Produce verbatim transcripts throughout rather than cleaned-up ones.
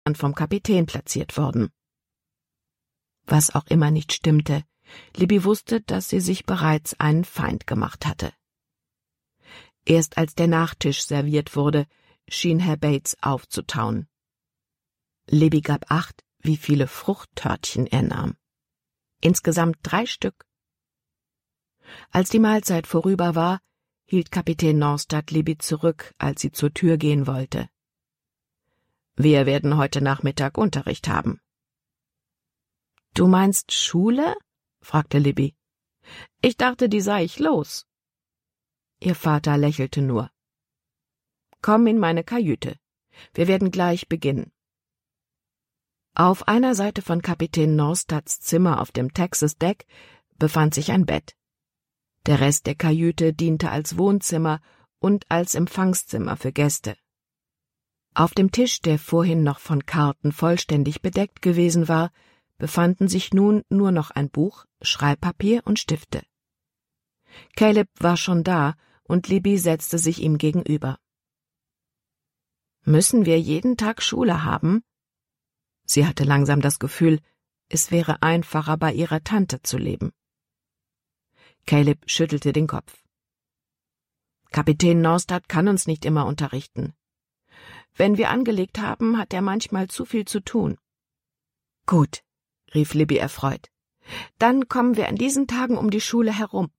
vom Kapitän platziert worden. Was auch immer nicht stimmte, Libby wusste, dass sie sich bereits einen Feind gemacht hatte. Erst als der Nachtisch serviert wurde, schien Herr Bates aufzutauen. Libby gab acht, wie viele Fruchttörtchen er nahm. Insgesamt drei Stück. Als die Mahlzeit vorüber war, hielt Kapitän Norstad Libby zurück, als sie zur Tür gehen wollte. »Wir werden heute Nachmittag Unterricht haben.« »Du meinst Schule?« fragte Libby. »Ich dachte, die sei ich los.« Ihr Vater lächelte nur. »Komm in meine Kajüte. Wir werden gleich beginnen.« Auf einer Seite von Kapitän Norstads Zimmer auf dem Texas Deck befand sich ein Bett. Der Rest der Kajüte diente als Wohnzimmer und als Empfangszimmer für Gäste. Auf dem Tisch, der vorhin noch von Karten vollständig bedeckt gewesen war, befanden sich nun nur noch ein Buch, Schreibpapier und Stifte. Caleb war schon da, und Libby setzte sich ihm gegenüber. »Müssen wir jeden Tag Schule haben?« Sie hatte langsam das Gefühl, es wäre einfacher, bei ihrer Tante zu leben. Caleb schüttelte den Kopf. »Kapitän Norstad kann uns nicht immer unterrichten. Wenn wir angelegt haben, hat er manchmal zu viel zu tun.« »Gut«, rief Libby erfreut. »Dann kommen wir an diesen Tagen um die Schule herum.«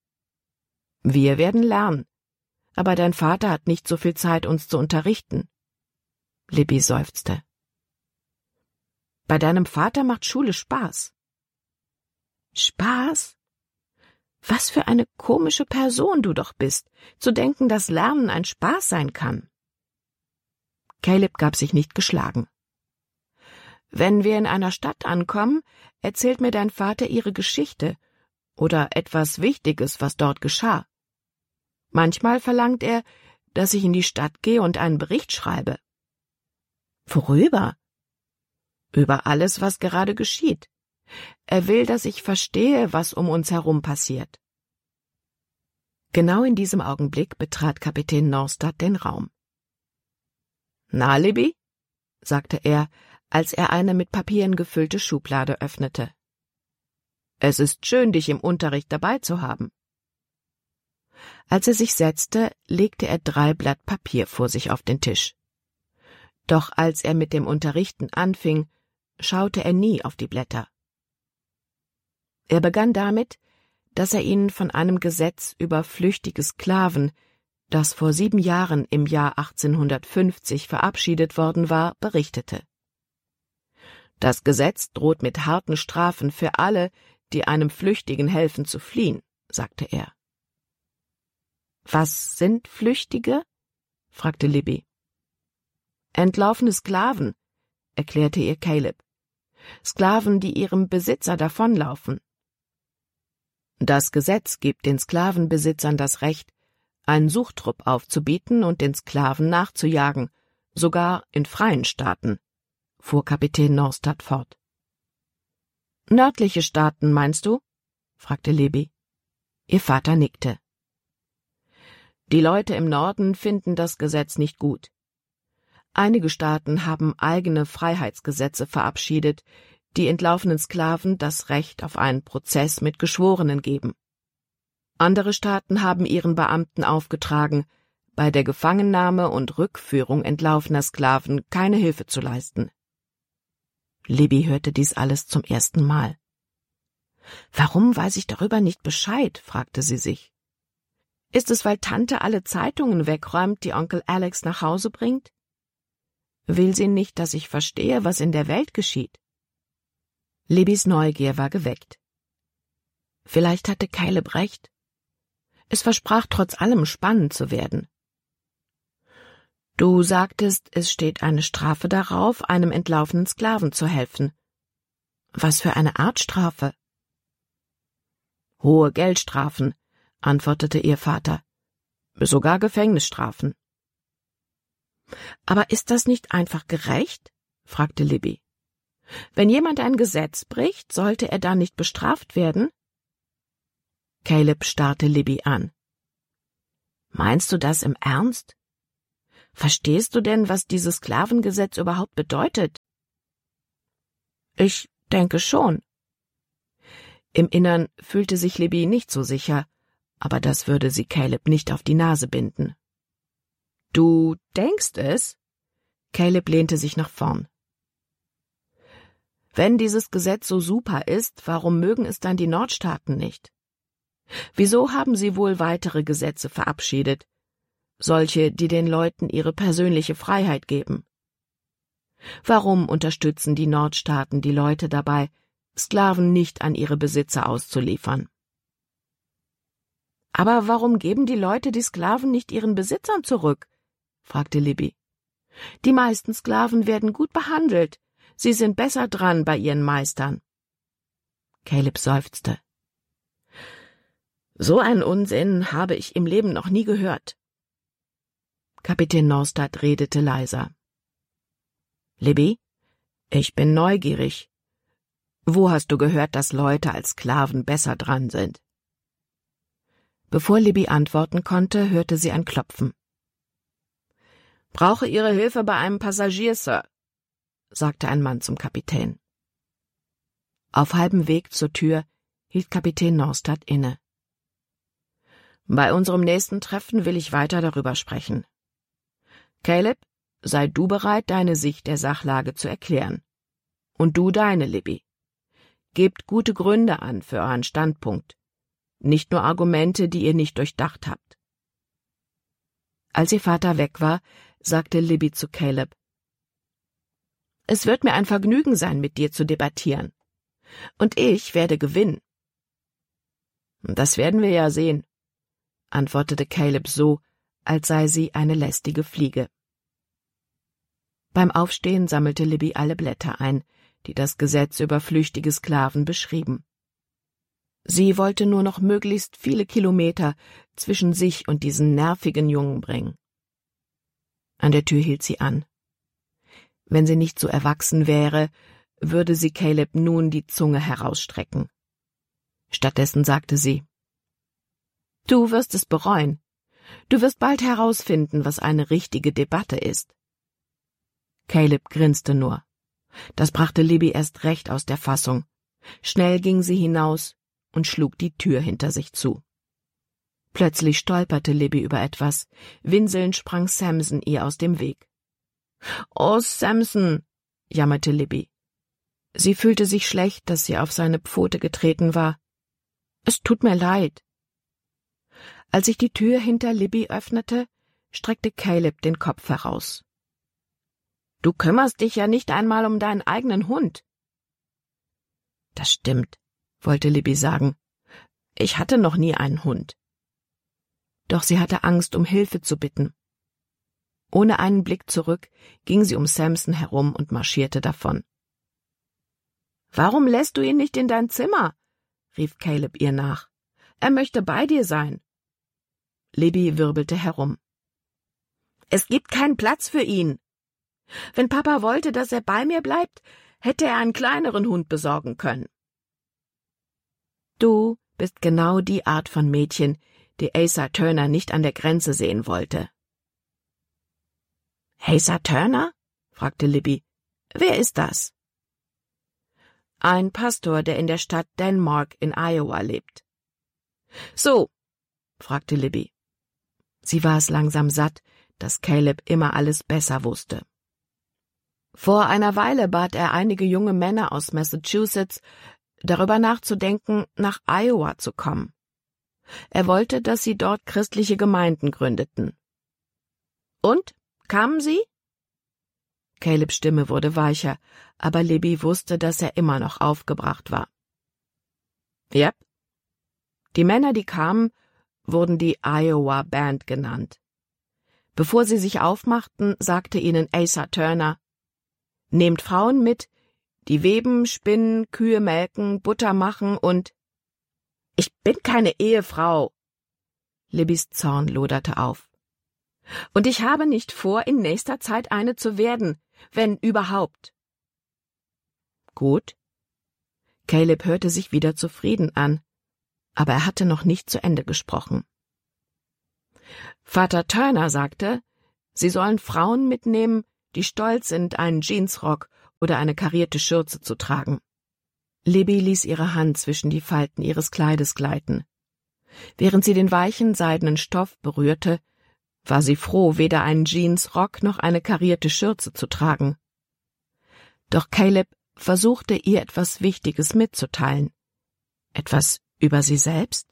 »Wir werden lernen, aber dein Vater hat nicht so viel Zeit, uns zu unterrichten.« Libby seufzte. »Bei deinem Vater macht Schule Spaß.« »Spaß? Was für eine komische Person du doch bist, zu denken, dass Lernen ein Spaß sein kann.« Caleb gab sich nicht geschlagen. »Wenn wir in einer Stadt ankommen, erzählt mir dein Vater ihre Geschichte oder etwas Wichtiges, was dort geschah. Manchmal verlangt er, dass ich in die Stadt gehe und einen Bericht schreibe.« »Worüber?« »Über alles, was gerade geschieht. Er will, dass ich verstehe, was um uns herum passiert.« Genau in diesem Augenblick betrat Kapitän Norstad den Raum. »Na, Libby?« sagte er, als er eine mit Papieren gefüllte Schublade öffnete. »Es ist schön, dich im Unterricht dabei zu haben.« Als er sich setzte, legte er drei Blatt Papier vor sich auf den Tisch. Doch als er mit dem Unterrichten anfing, schaute er nie auf die Blätter. Er begann damit, dass er ihnen von einem Gesetz über flüchtige Sklaven, das vor sieben Jahren im Jahr achtzehnhundertfünfzig verabschiedet worden war, berichtete. »Das Gesetz droht mit harten Strafen für alle, die einem Flüchtigen helfen zu fliehen«, sagte er. »Was sind Flüchtige?« fragte Libby. »Entlaufene Sklaven«, erklärte ihr Caleb. »Sklaven, die ihrem Besitzer davonlaufen.« »Das Gesetz gibt den Sklavenbesitzern das Recht, einen Suchtrupp aufzubieten und den Sklaven nachzujagen, sogar in freien Staaten«, fuhr Kapitän Norstad fort. »Nördliche Staaten, meinst du?« fragte Libby. Ihr Vater nickte. »Die Leute im Norden finden das Gesetz nicht gut. Einige Staaten haben eigene Freiheitsgesetze verabschiedet, die entlaufenen Sklaven das Recht auf einen Prozess mit Geschworenen geben. Andere Staaten haben ihren Beamten aufgetragen, bei der Gefangennahme und Rückführung entlaufener Sklaven keine Hilfe zu leisten.« Libby hörte dies alles zum ersten Mal. »Warum weiß ich darüber nicht Bescheid?« fragte sie sich. »Ist es, weil Tante alle Zeitungen wegräumt, die Onkel Alex nach Hause bringt? Will sie nicht, dass ich verstehe, was in der Welt geschieht?« Libbys Neugier war geweckt. Vielleicht hatte Caleb recht. Es versprach trotz allem spannend zu werden. »Du sagtest, es steht eine Strafe darauf, einem entlaufenen Sklaven zu helfen. Was für eine Art Strafe?« »Hohe Geldstrafen«, antwortete ihr Vater. »Sogar Gefängnisstrafen.« »Aber ist das nicht einfach gerecht?« fragte Libby. »Wenn jemand ein Gesetz bricht, sollte er dann nicht bestraft werden?« Caleb starrte Libby an. »Meinst du das im Ernst? Verstehst du denn, was dieses Sklavengesetz überhaupt bedeutet? Ich denke schon. Im Innern fühlte sich Libby nicht so sicher, aber das würde sie Caleb nicht auf die Nase binden. »Du denkst es?« Caleb lehnte sich nach vorn. »Wenn dieses Gesetz so super ist, warum mögen es dann die Nordstaaten nicht? Wieso haben sie wohl weitere Gesetze verabschiedet, solche, die den Leuten ihre persönliche Freiheit geben? Warum unterstützen die Nordstaaten die Leute dabei, Sklaven nicht an ihre Besitzer auszuliefern?« »Aber warum geben die Leute die Sklaven nicht ihren Besitzern zurück?« fragte Libby. »Die meisten Sklaven werden gut behandelt. Sie sind besser dran bei ihren Meistern.« Caleb seufzte. »So einen Unsinn habe ich im Leben noch nie gehört.« Kapitän Norstad redete leiser. »Libby, ich bin neugierig. Wo hast du gehört, dass Leute als Sklaven besser dran sind?« Bevor Libby antworten konnte, hörte sie ein Klopfen. »Brauche Ihre Hilfe bei einem Passagier, Sir«, sagte ein Mann zum Kapitän. Auf halbem Weg zur Tür hielt Kapitän Norstad inne. »Bei unserem nächsten Treffen will ich weiter darüber sprechen. Caleb, sei du bereit, deine Sicht der Sachlage zu erklären. Und du deine, Libby. Gebt gute Gründe an für euren Standpunkt, nicht nur Argumente, die ihr nicht durchdacht habt.« Als ihr Vater weg war, sagte Libby zu Caleb: »Es wird mir ein Vergnügen sein, mit dir zu debattieren. Und ich werde gewinnen.« »Das werden wir ja sehen«, antwortete Caleb so, als sei sie eine lästige Fliege. Beim Aufstehen sammelte Libby alle Blätter ein, die das Gesetz über flüchtige Sklaven beschrieben. Sie wollte nur noch möglichst viele Kilometer zwischen sich und diesen nervigen Jungen bringen. An der Tür hielt sie an. Wenn sie nicht so erwachsen wäre, würde sie Caleb nun die Zunge herausstrecken. Stattdessen sagte sie: »Du wirst es bereuen. Du wirst bald herausfinden, was eine richtige Debatte ist.« Caleb grinste nur. Das brachte Libby erst recht aus der Fassung. Schnell ging sie hinaus und schlug die Tür hinter sich zu. Plötzlich stolperte Libby über etwas. Winselnd sprang Samson ihr aus dem Weg. »Oh, Samson«, jammerte Libby. Sie fühlte sich schlecht, dass sie auf seine Pfote getreten war. »Es tut mir leid.« Als sich die Tür hinter Libby öffnete, streckte Caleb den Kopf heraus. »Du kümmerst dich ja nicht einmal um deinen eigenen Hund.« »Das stimmt«, wollte Libby sagen. »Ich hatte noch nie einen Hund.« Doch sie hatte Angst, um Hilfe zu bitten. Ohne einen Blick zurück ging sie um Samson herum und marschierte davon. »Warum lässt du ihn nicht in dein Zimmer?« rief Caleb ihr nach. »Er möchte bei dir sein.« Libby wirbelte herum. »Es gibt keinen Platz für ihn. Wenn Papa wollte, dass er bei mir bleibt, hätte er einen kleineren Hund besorgen können.« »Du bist genau die Art von Mädchen, die Asa Turner nicht an der Grenze sehen wollte.« »Asa Turner?« fragte Libby. »Wer ist das?« »Ein Pastor, der in der Stadt Denmark in Iowa lebt.« »So?« fragte Libby. Sie war es langsam satt, dass Caleb immer alles besser wusste. Vor einer Weile bat er einige junge Männer aus Massachusetts, darüber nachzudenken, nach Iowa zu kommen. Er wollte, dass sie dort christliche Gemeinden gründeten. »Und? Kamen sie?« Calebs Stimme wurde weicher, aber Libby wusste, dass er immer noch aufgebracht war. »Yep. Die Männer, die kamen, wurden die Iowa Band genannt. Bevor sie sich aufmachten, sagte ihnen Asa Turner: »Nehmt Frauen mit, die weben, spinnen, Kühe melken, Butter machen und...« »Ich bin keine Ehefrau!« Libbys Zorn loderte auf. »Und ich habe nicht vor, in nächster Zeit eine zu werden, wenn überhaupt.« »Gut.« Caleb hörte sich wieder zufrieden an, aber er hatte noch nicht zu Ende gesprochen. »Vater Turner sagte, Sie sollen Frauen mitnehmen, die stolz sind, einen Jeansrock oder eine karierte Schürze zu tragen. Libby ließ ihre Hand zwischen die Falten ihres Kleides gleiten. Während sie den weichen, seidenen Stoff berührte, war sie froh, weder einen Jeansrock noch eine karierte Schürze zu tragen. Doch Caleb versuchte, ihr etwas Wichtiges mitzuteilen. Etwas über sie selbst?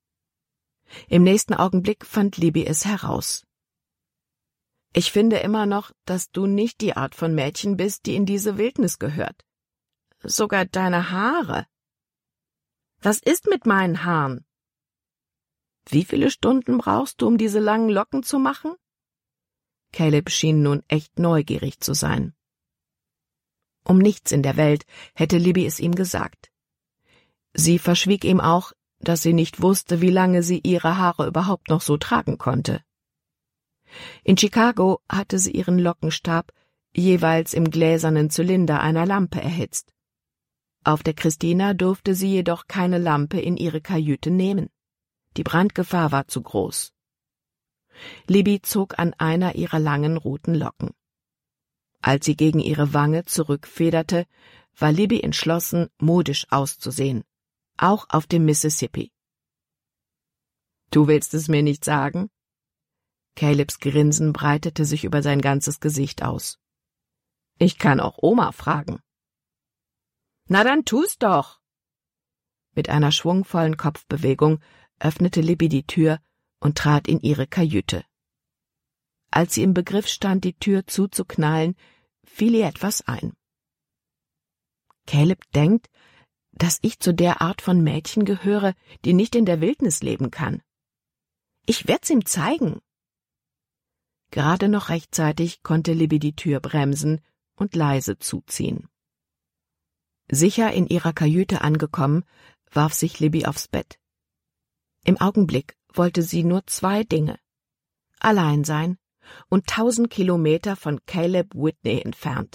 Im nächsten Augenblick fand Libby es heraus. »Ich finde immer noch, dass du nicht die Art von Mädchen bist, die in diese Wildnis gehört. Sogar deine Haare. Was ist mit meinen Haaren? Wie viele Stunden brauchst du, um diese langen Locken zu machen?« Caleb schien nun echt neugierig zu sein. Um nichts in der Welt hätte Libby es ihm gesagt. Sie verschwieg ihm auch, dass sie nicht wusste, wie lange sie ihre Haare überhaupt noch so tragen konnte. In Chicago hatte sie ihren Lockenstab jeweils im gläsernen Zylinder einer Lampe erhitzt. Auf der Christina durfte sie jedoch keine Lampe in ihre Kajüte nehmen. Die Brandgefahr war zu groß. Libby zog an einer ihrer langen roten Locken. Als sie gegen ihre Wange zurückfederte, war Libby entschlossen, modisch auszusehen, auch auf dem Mississippi. »Du willst es mir nicht sagen?« Calebs Grinsen breitete sich über sein ganzes Gesicht aus. »Ich kann auch Oma fragen.« »Na dann tu's doch!« Mit einer schwungvollen Kopfbewegung öffnete Libby die Tür und trat in ihre Kajüte. Als sie im Begriff stand, die Tür zuzuknallen, fiel ihr etwas ein. »Caleb denkt, dass ich zu der Art von Mädchen gehöre, die nicht in der Wildnis leben kann. Ich werd's ihm zeigen.« Gerade noch rechtzeitig konnte Libby die Tür bremsen und leise zuziehen. Sicher in ihrer Kajüte angekommen, warf sich Libby aufs Bett. Im Augenblick wollte sie nur zwei Dinge: allein sein und tausend Kilometer von Caleb Whitney entfernt.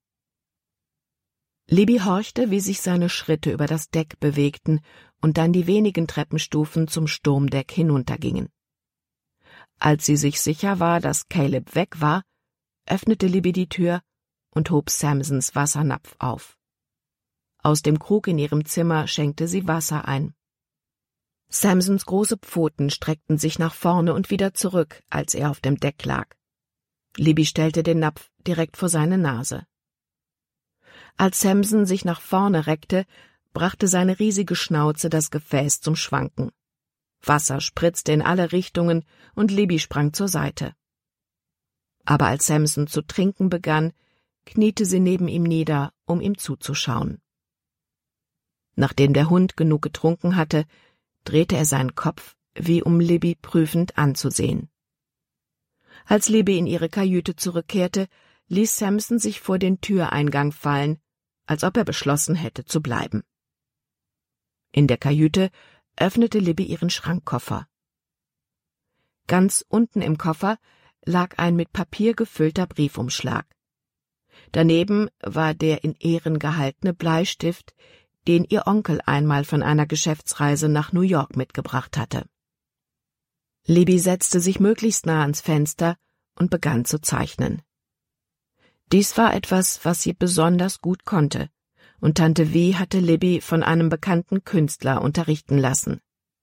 Libby horchte, wie sich seine Schritte über das Deck bewegten und dann die wenigen Treppenstufen zum Sturmdeck hinuntergingen. Als sie sich sicher war, dass Caleb weg war, öffnete Libby die Tür und hob Samsons Wassernapf auf. Aus dem Krug in ihrem Zimmer schenkte sie Wasser ein. Samsons große Pfoten streckten sich nach vorne und wieder zurück, als er auf dem Deck lag. Libby stellte den Napf direkt vor seine Nase. Als Samson sich nach vorne reckte, brachte seine riesige Schnauze das Gefäß zum Schwanken. Wasser spritzte in alle Richtungen und Libby sprang zur Seite. Aber als Samson zu trinken begann, kniete sie neben ihm nieder, um ihm zuzuschauen. Nachdem der Hund genug getrunken hatte, drehte er seinen Kopf, wie um Libby prüfend anzusehen. Als Libby in ihre Kajüte zurückkehrte, ließ Samson sich vor den Türeingang fallen, als ob er beschlossen hätte zu bleiben. In der Kajüte öffnete Libby ihren Schrankkoffer. Ganz unten im Koffer lag ein mit Papier gefüllter Briefumschlag. Daneben war der in Ehren gehaltene Bleistift, den ihr Onkel einmal von einer Geschäftsreise nach New York mitgebracht hatte. Libby setzte sich möglichst nah ans Fenster und begann zu zeichnen. Dies war etwas, was sie besonders gut konnte, und Tante Vi hatte Libby von einem bekannten Künstler unterrichten lassen.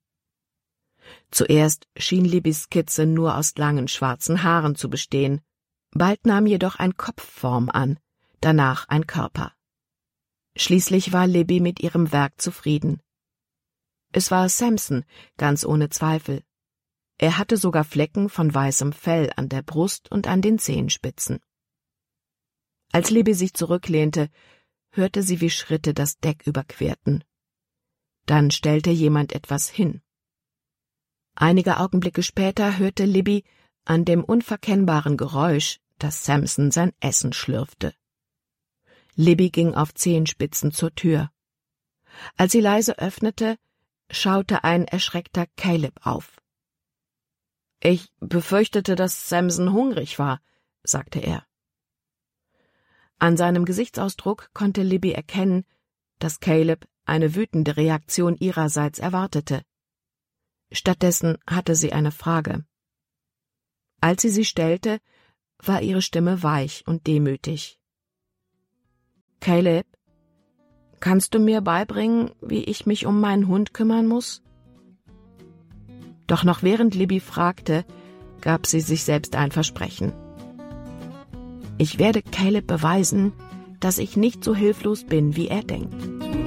Zuerst schien Libbys Skizze nur aus langen schwarzen Haaren zu bestehen, bald nahm jedoch ein Kopf Form an, danach ein Körper. Schließlich war Libby mit ihrem Werk zufrieden. Es war Samson, ganz ohne Zweifel. Er hatte sogar Flecken von weißem Fell an der Brust und an den Zehenspitzen. Als Libby sich zurücklehnte, hörte sie, wie Schritte das Deck überquerten. Dann stellte jemand etwas hin. Einige Augenblicke später hörte Libby an dem unverkennbaren Geräusch, dass Samson sein Essen schlürfte. Libby ging auf Zehenspitzen zur Tür. Als sie leise öffnete, schaute ein erschreckter Caleb auf. »Ich befürchtete, dass Samson hungrig war«, sagte er. An seinem Gesichtsausdruck konnte Libby erkennen, dass Caleb eine wütende Reaktion ihrerseits erwartete. Stattdessen hatte sie eine Frage. Als sie sie stellte, war ihre Stimme weich und demütig. »Caleb, kannst du mir beibringen, wie ich mich um meinen Hund kümmern muss?« Doch noch während Libby fragte, gab sie sich selbst ein Versprechen. »Ich werde Caleb beweisen, dass ich nicht so hilflos bin, wie er denkt.«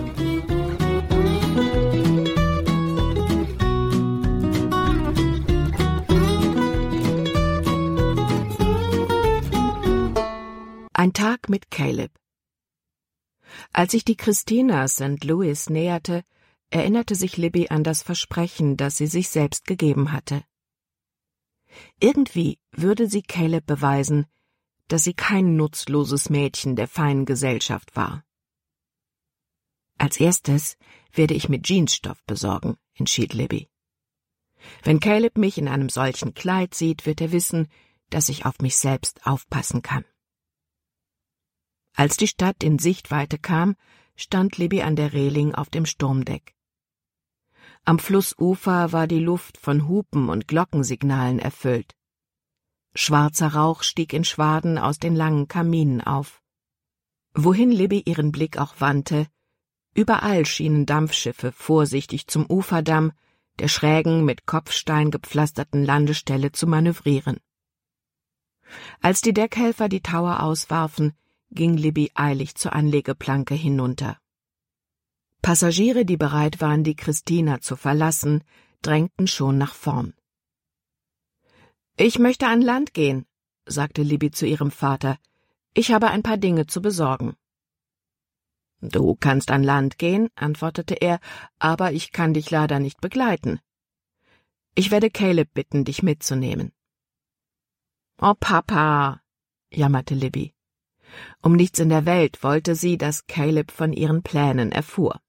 Ein Tag mit Caleb. Als sich die Christina Sankt Louis näherte, erinnerte sich Libby an das Versprechen, das sie sich selbst gegeben hatte. Irgendwie würde sie Caleb beweisen, dass sie kein nutzloses Mädchen der feinen Gesellschaft war. »Als erstes werde ich mir Jeansstoff besorgen«, entschied Libby. »Wenn Caleb mich in einem solchen Kleid sieht, wird er wissen, dass ich auf mich selbst aufpassen kann.« Als die Stadt in Sichtweite kam, stand Libby an der Reling auf dem Sturmdeck. Am Flussufer war die Luft von Hupen und Glockensignalen erfüllt. Schwarzer Rauch stieg in Schwaden aus den langen Kaminen auf. Wohin Libby ihren Blick auch wandte, überall schienen Dampfschiffe vorsichtig zum Uferdamm, der schrägen, mit Kopfstein gepflasterten Landestelle zu manövrieren. Als die Deckhelfer die Tauer auswarfen, ging Libby eilig zur Anlegeplanke hinunter. Passagiere, die bereit waren, die Christina zu verlassen, drängten schon nach vorn. »Ich möchte an Land gehen«, sagte Libby zu ihrem Vater. »Ich habe ein paar Dinge zu besorgen.« »Du kannst an Land gehen«, antwortete er, »aber ich kann dich leider nicht begleiten. Ich werde Caleb bitten, dich mitzunehmen.« »Oh, Papa«, jammerte Libby. Um nichts in der Welt wollte sie, dass Caleb von ihren Plänen erfuhr.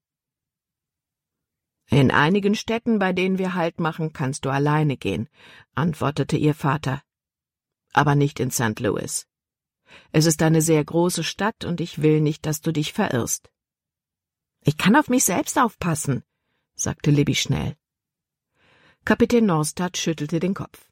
»In einigen Städten, bei denen wir Halt machen, kannst du alleine gehen«, antwortete ihr Vater. »Aber nicht in Sankt Louis. Es ist eine sehr große Stadt und ich will nicht, dass du dich verirrst.« »Ich kann auf mich selbst aufpassen«, sagte Libby schnell. Kapitän Norstad schüttelte den Kopf.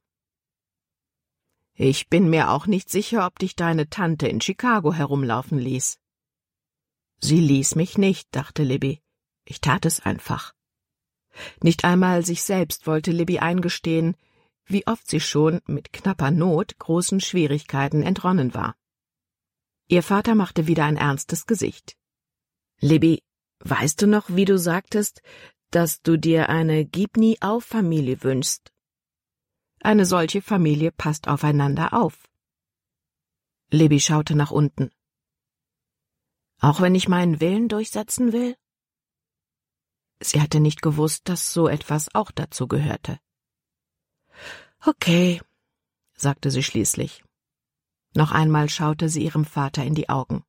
»Ich bin mir auch nicht sicher, ob dich deine Tante in Chicago herumlaufen ließ.« »Sie ließ mich nicht«, dachte Libby. »Ich tat es einfach.« Nicht einmal sich selbst wollte Libby eingestehen, wie oft sie schon mit knapper Not großen Schwierigkeiten entronnen war. Ihr Vater machte wieder ein ernstes Gesicht. »Libby, weißt du noch, wie du sagtest, dass du dir eine Gib-nie-auf-Familie wünschst? Eine solche Familie passt aufeinander auf.« Libby schaute nach unten. »Auch wenn ich meinen Willen durchsetzen will?« Sie hatte nicht gewusst, dass so etwas auch dazu gehörte. »Okay«, sagte sie schließlich. Noch einmal schaute sie ihrem Vater in die Augen.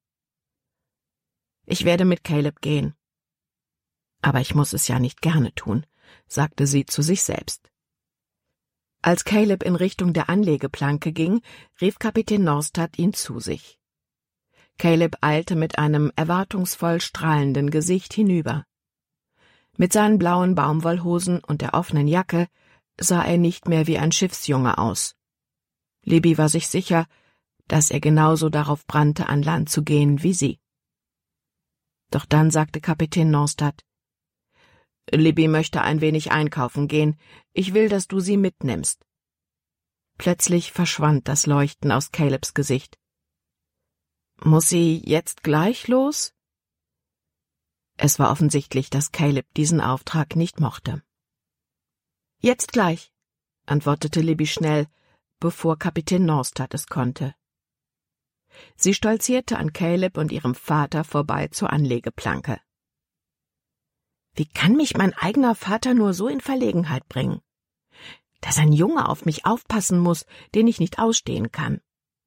»Ich werde mit Caleb gehen. Aber ich muss es ja nicht gerne tun«, sagte sie zu sich selbst. Als Caleb in Richtung der Anlegeplanke ging, rief Kapitän Norstad ihn zu sich. Caleb eilte mit einem erwartungsvoll strahlenden Gesicht hinüber. Mit seinen blauen Baumwollhosen und der offenen Jacke sah er nicht mehr wie ein Schiffsjunge aus. Libby war sich sicher, dass er genauso darauf brannte, an Land zu gehen wie sie. Doch dann sagte Kapitän Norstad: »Libby möchte ein wenig einkaufen gehen. Ich will, dass du sie mitnimmst.« Plötzlich verschwand das Leuchten aus Calebs Gesicht. »Muss sie jetzt gleich los?« Es war offensichtlich, dass Caleb diesen Auftrag nicht mochte. »Jetzt gleich«, antwortete Libby schnell, bevor Kapitän Norstad es konnte. Sie stolzierte an Caleb und ihrem Vater vorbei zur Anlegeplanke. »Wie kann mich mein eigener Vater nur so in Verlegenheit bringen? Dass ein Junge auf mich aufpassen muss, den ich nicht ausstehen kann.«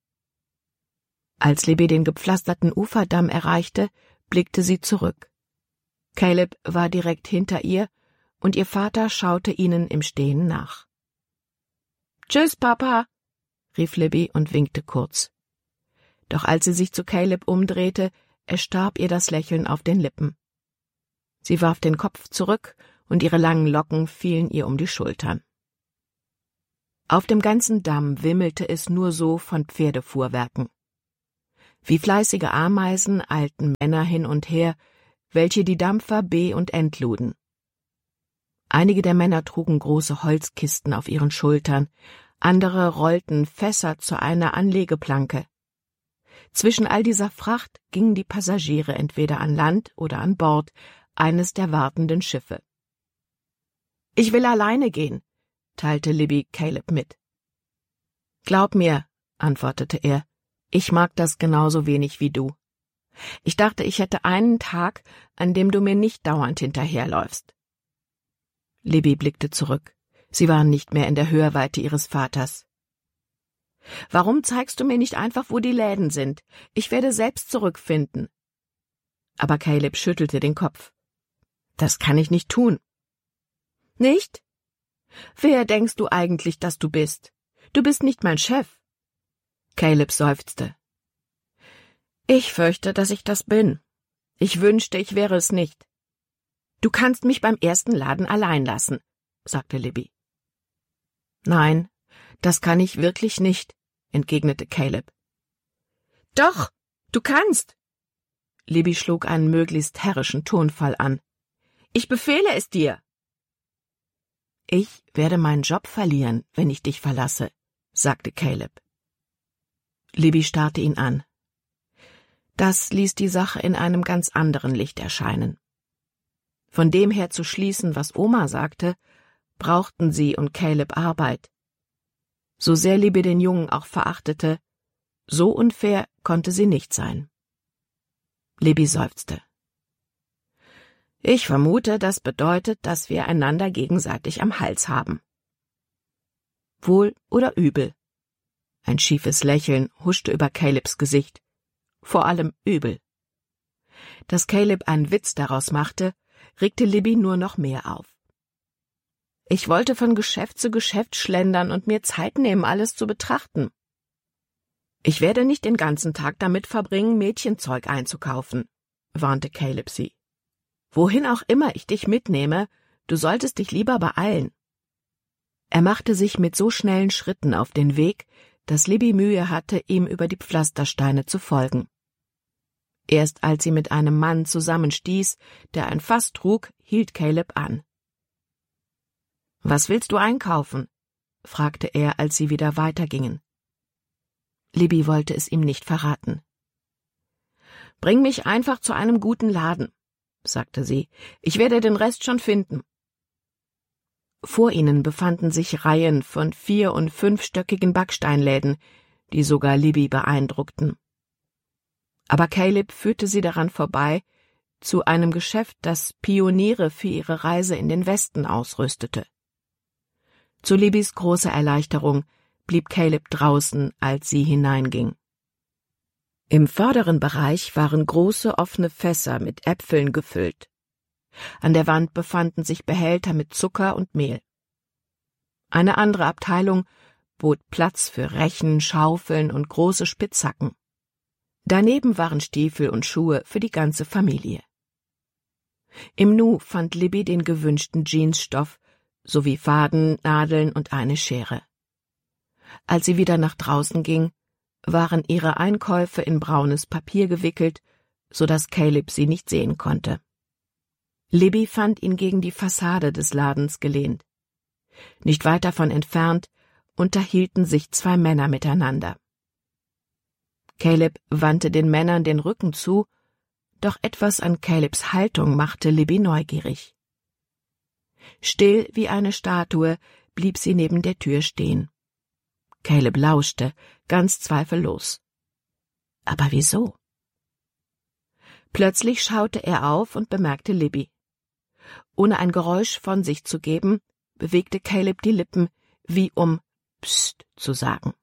Als Libby den gepflasterten Uferdamm erreichte, blickte sie zurück. Caleb war direkt hinter ihr, und ihr Vater schaute ihnen im Stehen nach. »Tschüss, Papa«, rief Libby und winkte kurz. Doch als sie sich zu Caleb umdrehte, erstarb ihr das Lächeln auf den Lippen. Sie warf den Kopf zurück, und ihre langen Locken fielen ihr um die Schultern. Auf dem ganzen Damm wimmelte es nur so von Pferdefuhrwerken. Wie fleißige Ameisen eilten Männer hin und her, welche die Dampfer be- und entluden. Einige der Männer trugen große Holzkisten auf ihren Schultern, andere rollten Fässer zu einer Anlegeplanke. Zwischen all dieser Fracht gingen die Passagiere entweder an Land oder an Bord eines der wartenden Schiffe. »Ich will alleine gehen«, teilte Libby Caleb mit. »Glaub mir«, antwortete er, »ich mag das genauso wenig wie du. Ich dachte, ich hätte einen Tag, an dem du mir nicht dauernd hinterherläufst.« Libby blickte zurück. Sie waren nicht mehr in der Hörweite ihres Vaters. »Warum zeigst du mir nicht einfach, wo die Läden sind? Ich werde selbst zurückfinden.« Aber Caleb schüttelte den Kopf. »Das kann ich nicht tun.« »Nicht? Wer denkst du eigentlich, dass du bist? Du bist nicht mein Chef.« Caleb seufzte. »Ich fürchte, dass ich das bin. Ich wünschte, ich wäre es nicht.« »Du kannst mich beim ersten Laden allein lassen«, sagte Libby. »Nein, das kann ich wirklich nicht«, entgegnete Caleb. »Doch, du kannst!« Libby schlug einen möglichst herrischen Tonfall an. »Ich befehle es dir!« »Ich werde meinen Job verlieren, wenn ich dich verlasse«, sagte Caleb. Libby starrte ihn an. Das ließ die Sache in einem ganz anderen Licht erscheinen. Von dem her zu schließen, was Oma sagte, brauchten sie und Caleb Arbeit. So sehr Libby den Jungen auch verachtete, so unfair konnte sie nicht sein. Libby seufzte. »Ich vermute, das bedeutet, dass wir einander gegenseitig am Hals haben.« »Wohl oder übel?« Ein schiefes Lächeln huschte über Calebs Gesicht. Vor allem übel. Dass Caleb einen Witz daraus machte, regte Libby nur noch mehr auf. »Ich wollte von Geschäft zu Geschäft schlendern und mir Zeit nehmen, alles zu betrachten. Ich werde nicht den ganzen Tag damit verbringen, Mädchenzeug einzukaufen«, warnte Caleb sie. »Wohin auch immer ich dich mitnehme, du solltest dich lieber beeilen.« Er machte sich mit so schnellen Schritten auf den Weg, dass Libby Mühe hatte, ihm über die Pflastersteine zu folgen. Erst als sie mit einem Mann zusammenstieß, der ein Fass trug, hielt Caleb an. »Was willst du einkaufen?« fragte er, als sie wieder weitergingen. Libby wollte es ihm nicht verraten. »Bring mich einfach zu einem guten Laden«, sagte sie. »Ich werde den Rest schon finden.« Vor ihnen befanden sich Reihen von vier- und fünfstöckigen Backsteinläden, die sogar Libby beeindruckten. Aber Caleb führte sie daran vorbei, zu einem Geschäft, das Pioniere für ihre Reise in den Westen ausrüstete. Zu Libbys großer Erleichterung blieb Caleb draußen, als sie hineinging. Im vorderen Bereich waren große offene Fässer mit Äpfeln gefüllt. An der Wand befanden sich Behälter mit Zucker und Mehl. Eine andere Abteilung bot Platz für Rechen, Schaufeln und große Spitzhacken. Daneben waren Stiefel und Schuhe für die ganze Familie. Im Nu fand Libby den gewünschten Jeansstoff sowie Faden, Nadeln und eine Schere. Als sie wieder nach draußen ging, waren ihre Einkäufe in braunes Papier gewickelt, so dass Caleb sie nicht sehen konnte. Libby fand ihn gegen die Fassade des Ladens gelehnt. Nicht weit davon entfernt unterhielten sich zwei Männer miteinander. Caleb wandte den Männern den Rücken zu, doch etwas an Calebs Haltung machte Libby neugierig. Still wie eine Statue blieb sie neben der Tür stehen. Caleb lauschte, ganz zweifellos. Aber wieso? Plötzlich schaute er auf und bemerkte Libby. Ohne ein Geräusch von sich zu geben, bewegte Caleb die Lippen, wie um Psst zu sagen.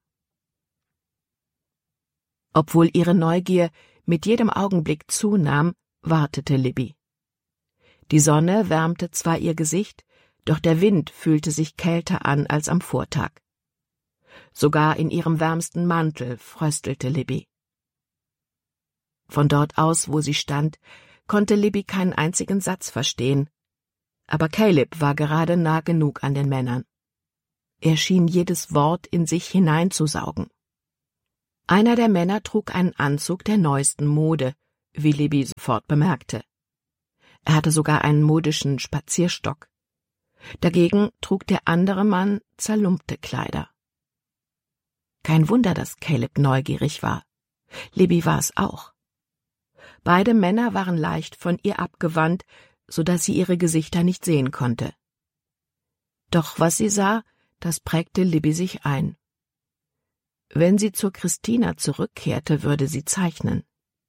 Obwohl ihre Neugier mit jedem Augenblick zunahm, wartete Libby. Die Sonne wärmte zwar ihr Gesicht, doch der Wind fühlte sich kälter an als am Vortag. Sogar in ihrem wärmsten Mantel fröstelte Libby. Von dort aus, wo sie stand, konnte Libby keinen einzigen Satz verstehen, aber Caleb war gerade nah genug an den Männern. Er schien jedes Wort in sich hineinzusaugen. Einer der Männer trug einen Anzug der neuesten Mode, wie Libby sofort bemerkte. Er hatte sogar einen modischen Spazierstock. Dagegen trug der andere Mann zerlumpte Kleider. Kein Wunder, dass Caleb neugierig war. Libby war es auch. Beide Männer waren leicht von ihr abgewandt, so dass sie ihre Gesichter nicht sehen konnte. Doch was sie sah, das prägte Libby sich ein. Wenn sie zur Christina zurückkehrte, würde sie zeichnen.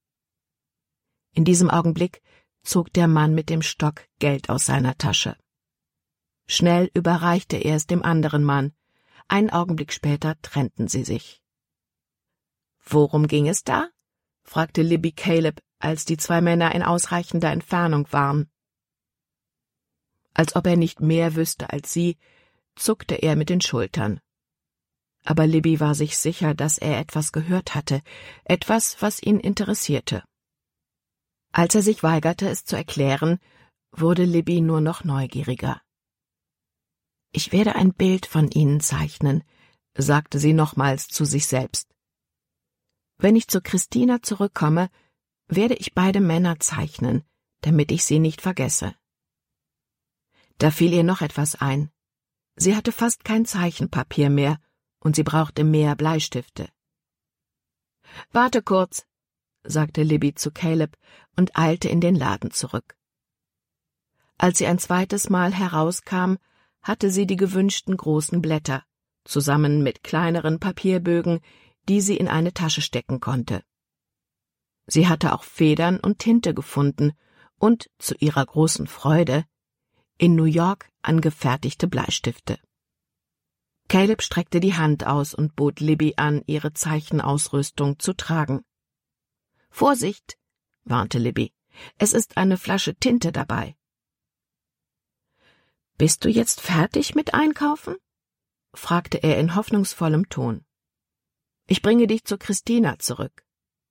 In diesem Augenblick zog der Mann mit dem Stock Geld aus seiner Tasche. Schnell überreichte er es dem anderen Mann. Einen Augenblick später trennten sie sich. »Worum ging es da?« fragte Libby Caleb, als die zwei Männer in ausreichender Entfernung waren. Als ob er nicht mehr wüsste als sie, zuckte er mit den Schultern. Aber Libby war sich sicher, dass er etwas gehört hatte, etwas, was ihn interessierte. Als er sich weigerte, es zu erklären, wurde Libby nur noch neugieriger. »Ich werde ein Bild von Ihnen zeichnen«, sagte sie nochmals zu sich selbst. »Wenn ich zu Christina zurückkomme, werde ich beide Männer zeichnen, damit ich sie nicht vergesse.« Da fiel ihr noch etwas ein. Sie hatte fast kein Zeichenpapier mehr, und sie brauchte mehr Bleistifte. »Warte kurz«, sagte Libby zu Caleb und eilte in den Laden zurück. Als sie ein zweites Mal herauskam, hatte sie die gewünschten großen Blätter, zusammen mit kleineren Papierbögen, die sie in eine Tasche stecken konnte. Sie hatte auch Federn und Tinte gefunden und, zu ihrer großen Freude, in New York angefertigte Bleistifte. Caleb streckte die Hand aus und bot Libby an, ihre Zeichenausrüstung zu tragen. »Vorsicht«, warnte Libby, »es ist eine Flasche Tinte dabei.« »Bist du jetzt fertig mit Einkaufen?« fragte er in hoffnungsvollem Ton. »Ich bringe dich zu Christina zurück.«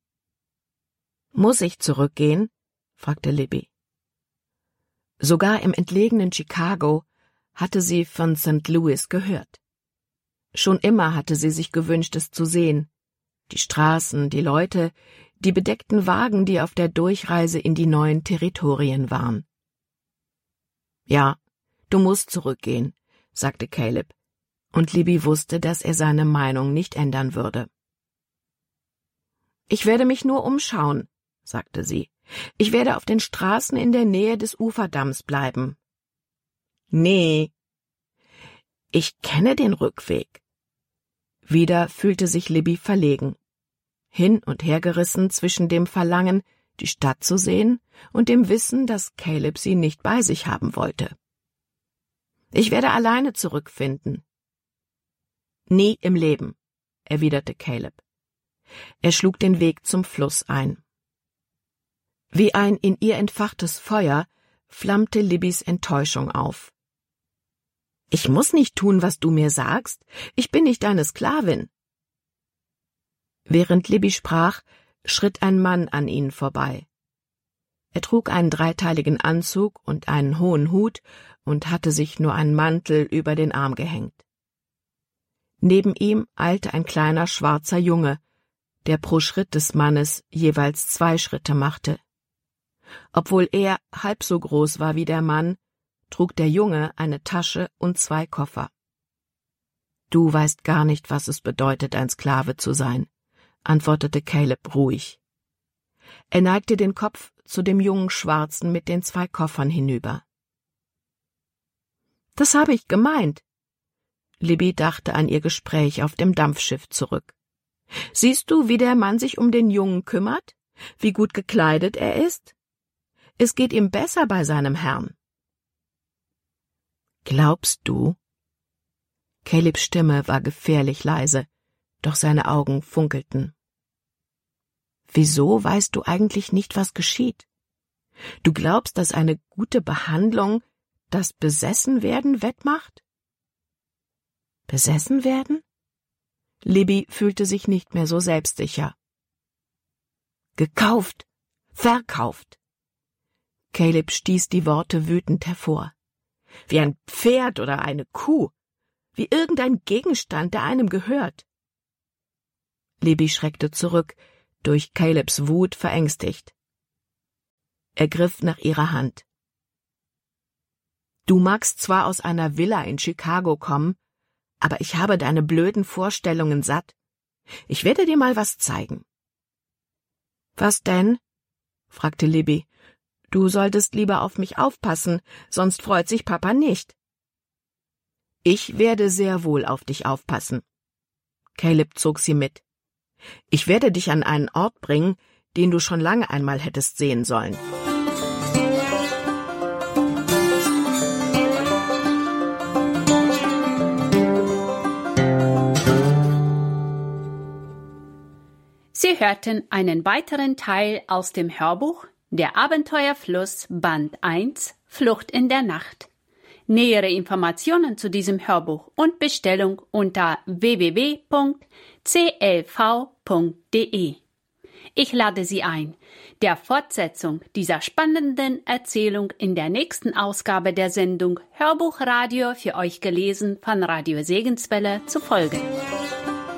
»Muss ich zurückgehen?« fragte Libby. Sogar im entlegenen Chicago hatte sie von Sankt Louis gehört. Schon immer hatte sie sich gewünscht, es zu sehen. Die Straßen, die Leute, die bedeckten Wagen, die auf der Durchreise in die neuen Territorien waren. »Ja, du musst zurückgehen«, sagte Caleb, und Libby wusste, dass er seine Meinung nicht ändern würde. »Ich werde mich nur umschauen«, sagte sie. »Ich werde auf den Straßen in der Nähe des Uferdamms bleiben.« »Nee, ich kenne den Rückweg.« Wieder fühlte sich Libby verlegen, hin und her gerissen zwischen dem Verlangen, die Stadt zu sehen, und dem Wissen, dass Caleb sie nicht bei sich haben wollte. »Ich werde alleine zurückfinden.« »Nie im Leben«, erwiderte Caleb. Er schlug den Weg zum Fluss ein. Wie ein in ihr entfachtes Feuer flammte Libbys Enttäuschung auf. »Ich muss nicht tun, was du mir sagst. Ich bin nicht deine Sklavin.« Während Libby sprach, schritt ein Mann an ihnen vorbei. Er trug einen dreiteiligen Anzug und einen hohen Hut und hatte sich nur einen Mantel über den Arm gehängt. Neben ihm eilte ein kleiner schwarzer Junge, der pro Schritt des Mannes jeweils zwei Schritte machte. Obwohl er halb so groß war wie der Mann, trug der Junge eine Tasche und zwei Koffer. »Du weißt gar nicht, was es bedeutet, ein Sklave zu sein«, antwortete Caleb ruhig. Er neigte den Kopf zu dem jungen Schwarzen mit den zwei Koffern hinüber. »Das habe ich gemeint.« Libby dachte an ihr Gespräch auf dem Dampfschiff zurück. »Siehst du, wie der Mann sich um den Jungen kümmert? Wie gut gekleidet er ist? Es geht ihm besser bei seinem Herrn.« »Glaubst du?« Calebs Stimme war gefährlich leise, doch seine Augen funkelten. »Wieso weißt du eigentlich nicht, was geschieht? Du glaubst, dass eine gute Behandlung das Besessenwerden wettmacht?« »Besessen werden?« Libby fühlte sich nicht mehr so selbstsicher. »Gekauft! Verkauft!« Caleb stieß die Worte wütend hervor. »Wie ein Pferd oder eine Kuh. wie irgendein Gegenstand, der einem gehört. Libby schreckte zurück, durch Calebs Wut verängstigt. Er griff nach ihrer Hand. Du magst zwar aus einer Villa in Chicago kommen, aber ich habe deine blöden Vorstellungen satt. Ich werde dir mal was zeigen. Was denn? Fragte Libby. Du solltest lieber auf mich aufpassen, sonst freut sich Papa nicht. Ich werde sehr wohl auf dich aufpassen. Caleb zog sie mit. Ich werde dich an einen Ort bringen, den du schon lange einmal hättest sehen sollen. Sie hörten einen weiteren Teil aus dem Hörbuch Der Abenteuerfluss Band eins Flucht in der Nacht. Nähere Informationen zu diesem Hörbuch und Bestellung unter w w w punkt c l v punkt d e. Ich lade Sie ein, der Fortsetzung dieser spannenden Erzählung in der nächsten Ausgabe der Sendung Hörbuchradio für euch gelesen von Radio Segenswelle zu folgen.